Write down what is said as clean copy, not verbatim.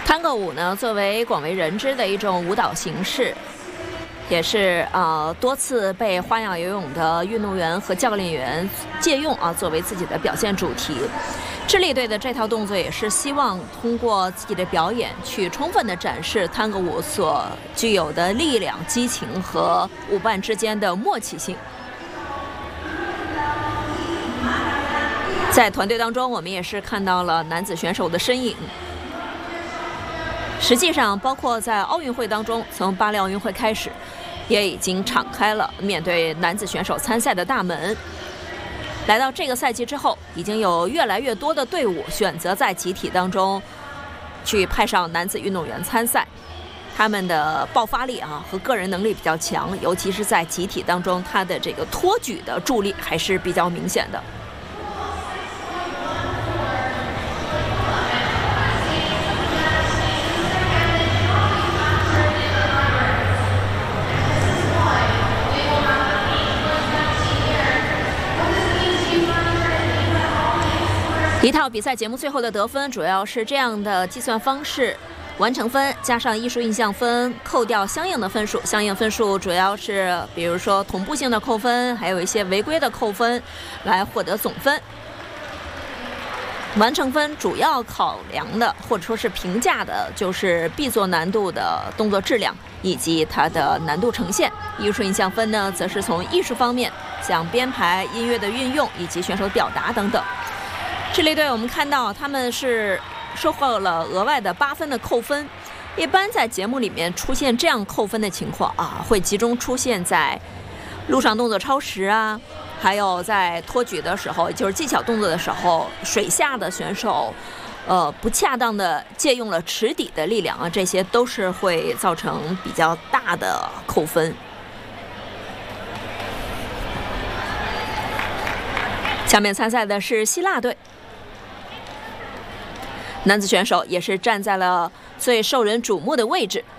探戈舞呢，作为广为人知的一种舞蹈形式，也是多次被花样游泳的运动员和教练员借用作为自己的表现主题。智利队的这套动作也是希望通过自己的表演去充分的展示探戈舞所具有的力量、激情和舞伴之间的默契性。在团队当中，我们也是看到了男子选手的身影。实际上，包括在奥运会当中，从巴黎奥运会开始，也已经敞开了面对男子选手参赛的大门。来到这个赛季之后，已经有越来越多的队伍选择在集体当中去派上男子运动员参赛。他们的爆发力和个人能力比较强，尤其是在集体当中，他的这个托举的助力还是比较明显的。一套比赛节目最后的得分主要是这样的计算方式：完成分加上艺术印象分，扣掉相应的分数。相应分数主要是比如说同步性的扣分，还有一些违规的扣分，来获得总分。完成分主要考量的或者说是评价的就是必做难度的动作质量以及它的难度呈现。艺术印象分呢，则是从艺术方面，像编排、音乐的运用以及选手表达等等。智利队我们看到他们是收获了额外的8分的扣分。一般在节目里面出现这样扣分的情况会集中出现在陆上动作超时还有在托举的时候，就是技巧动作的时候，水下的选手不恰当的借用了池底的力量这些都是会造成比较大的扣分。下面参赛的是希腊队。男子选手也是站在了最受人瞩目的位置，